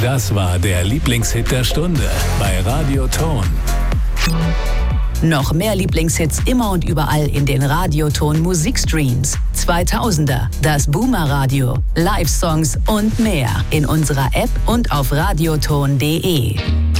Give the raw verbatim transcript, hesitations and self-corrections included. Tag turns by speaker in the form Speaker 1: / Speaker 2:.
Speaker 1: Das war der Lieblingshit der Stunde bei Radio Ton.
Speaker 2: Noch mehr Lieblingshits immer und überall in den Radioton Musikstreams. zweitausender, das Boomer Radio, Live-Songs und mehr in unserer App und auf radioton punkt de.